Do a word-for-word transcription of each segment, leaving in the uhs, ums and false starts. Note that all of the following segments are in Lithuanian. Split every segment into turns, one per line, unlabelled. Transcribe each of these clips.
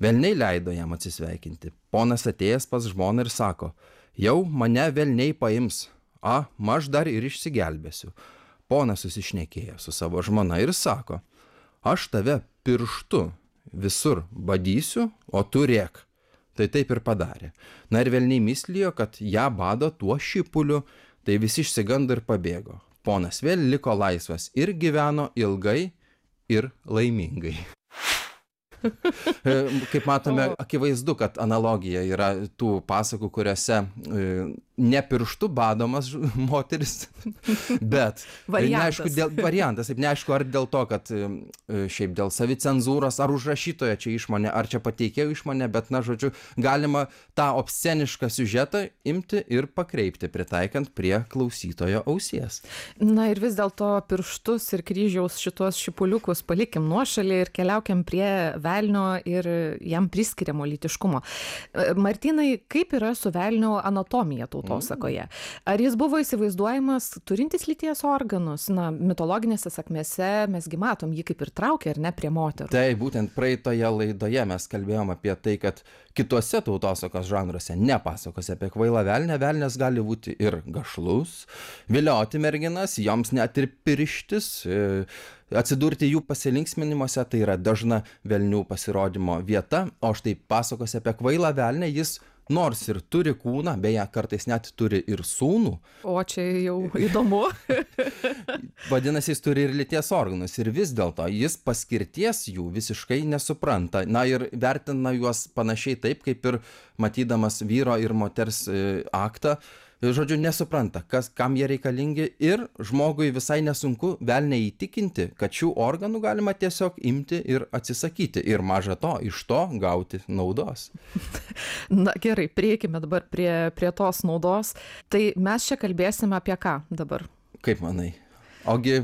Velniai leido jam atsisveikinti. Ponas atėjęs pas žmoną ir sako, jau mane velniai paims, a, aš dar ir išsigelbėsiu. Ponas susišnekėjo su savo žmona ir sako, aš tave pirštu visur badysiu, o tu rėk. Tai taip ir padarė. Na ir velniai mislijo, kad ją bado tuo šipuliu, tai visi išsigando ir pabėgo. Ponas vėl liko laisvas ir gyveno ilgai ir laimingai. Kaip matome, akivaizdu, kad analogija yra tų pasakų, kuriuose ne pirštu badomas moteris, bet neaišku, dėl, variantas, taip neaišku, ar dėl to, kad šiaip dėl savicenzūros, ar užrašytojo čia išmonė, ar čia pateikėjo išmonė, bet, na, žodžiu, galima tą obscenišką siužetą imti ir pakreipti, pritaikant prie klausytojo ausies.
Na ir vis dėlto pirštus ir kryžiaus šitos šipuliukus palikim nuošalį ir keliaukiam prie velnio ir jam priskiriamo lytiškumo. Martynai, kaip yra su velnio anatomija tautosakoje? Ar jis buvo įsivaizduojamas turintis lyties organus? Na, mitologinėse sakmėse mesgi matom jį kaip ir traukia, ar ne, prie moterų.
Tai būtent praeitoje laidoje mes kalbėjom apie tai, kad kituose tautosakos žanruose, ne pasakose apie kvailą velnę, velnės gali būti ir gašlus, vilioti merginas, joms net ir pirštis, atsidurti jų pasilinksminimuose, tai yra dažna velnių pasirodymo vieta, o štai pasakose apie kvailą velnę jis nors ir turi kūną, beje, kartais net turi ir sūnų.
O čia jau įdomu.
Vadinasi, jis turi ir lyties organus ir vis dėlto jis paskirties jų visiškai nesupranta. Na ir vertina juos panašiai taip, kaip ir matydamas vyro ir moters aktą. Žodžiu, nesupranta, kas, kam jie reikalingi ir žmogui visai nesunku velnią įtikinti, kad šių organų galima tiesiog imti ir atsisakyti ir maža to, iš to gauti naudos.
Na gerai, prieikime dabar prie, prie tos naudos. Tai mes čia kalbėsime apie ką dabar?
Kaip manai? Ogi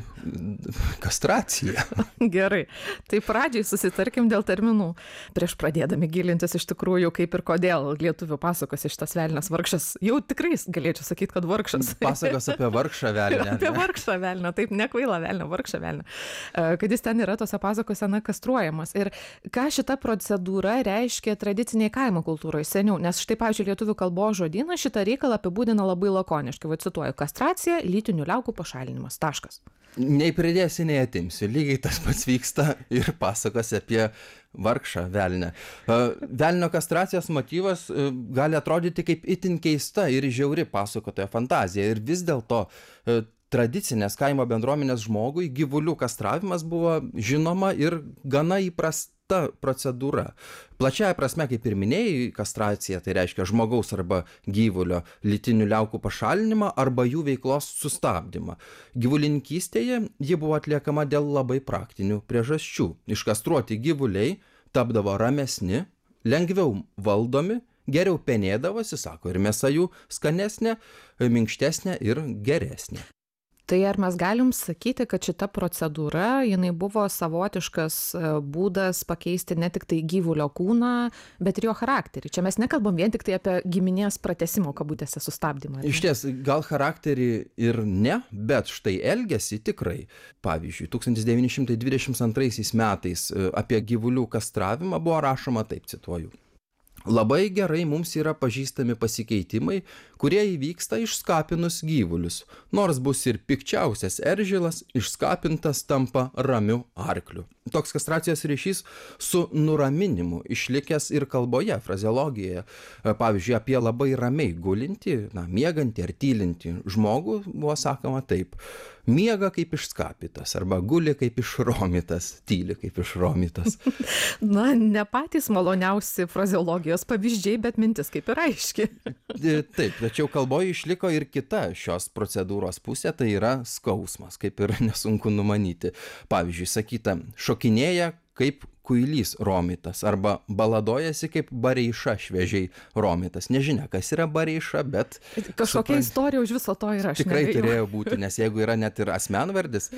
kastracija.
Gerai, tai pradžiai susitarkim dėl terminų. Prieš pradėdami gilintis iš tikrųjų, kaip ir kodėl lietuvių pasakose šitas velnias vargšas, jau tikrai galėčiau sakyti, kad vargšas.
Pasakos apie vargšą velnę.
Apie vargšą velnę, taip, ne kvailą velnę, vargšą velnę. Kad jis ten yra tose pasakose, na, kastruojamas. Ir ką šita procedūra reiškia tradiciniai kaimo kultūroje seniau, nes štai, pavyzdžiui, lietuvių kalbos žodynas šitą reikalą apibūdina labai lakoniškai. Va, cituoju, kastracija, lytinių liaukų pašalinimas. Taškas.
Nei pridėsi, nei atimsiu. Lygiai tas pats vyksta ir pasakos apie vargšą velnę. Velnio kastracijos motyvas gali atrodyti kaip itin keista ir žiauri pasakotojo fantazija. Ir vis dėlto tradicinės kaimo bendruomenės žmogui gyvulių kastravimas buvo žinoma ir gana įprasta procedūra. Plačiaja prasme, kaip ir minėjai, kastracija tai reiškia žmogaus arba gyvulio lytinių liaukų pašalinimą arba jų veiklos sustabdymą. Gyvulininkystėje ji buvo atliekama dėl labai praktinių priežasčių. Iškastruoti gyvuliai tapdavo ramesni, lengviau valdomi, geriau penėdavosi, sako, ir mėsa jų skanesnė, minkštesnė ir geresnė.
Tai ar mes galim sakyti, kad šita procedūra, jinai buvo savotiškas būdas pakeisti ne tik tai gyvulio kūną, bet ir jo charakterį? Čia mes nekalbam vien tik tai apie giminės pratęsimo kabutėse sustabdymą.
Iš ties, gal charakterį ir ne, bet štai elgesį tikrai. Pavyzdžiui, tūkstantis devyni šimtai dvidešimt antraisiais metais apie gyvulių kastravimą buvo rašoma taip, cituoju. Labai gerai mums yra pažįstami pasikeitimai, kurie įvyksta išskapinus gyvulius. Nors bus ir pikčiausias eržilas, išskapintas tampa ramiu arkliu. Toks kastracijos ryšys su nuraminimu išlikęs ir kalboje, frazeologijoje. Pavyzdžiui, apie labai ramiai gulintį, na, miegantį ar tylintį žmogų buvo sakoma taip. Miega kaip išskapytas arba guli kaip išromitas, tyli kaip išromitas.
Na, ne patys maloniausi frazeologijos pavyzdžiai, bet mintis kaip ir aiški.
Taip, tačiau kalboje išliko ir kita šios procedūros pusė, tai yra skausmas, kaip ir nesunku numanyti. Pavyzdžiui, sakyta, šokinėja kaip kuilys romitas arba baladojasi kaip bareiša šviežiai romitas. Nežinia, kas yra bareiša, bet...
Kažkokia supran... istorija už viso to yra.
Tikrai turėjo būti, nes jeigu yra net ir asmenvardis,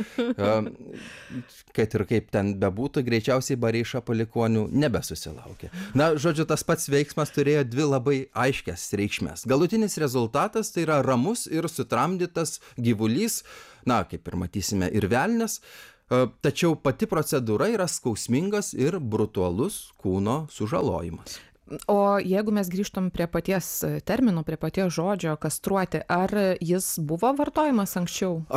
kad ir kaip ten bebūtų, greičiausiai bareiša palikonių nebesusilaukė. Na, žodžiu, tas pats veiksmas turėjo dvi labai aiškias reikšmes. Galutinis rezultatas tai yra ramus ir sutramdytas gyvulys, na, kaip ir matysime, ir velnias, tačiau pati procedūra yra skausmingas ir brutalus kūno sužalojimas.
O jeigu mes grįžtam prie paties termino, prie paties žodžio kastruoti, ar jis buvo vartojamas anksčiau?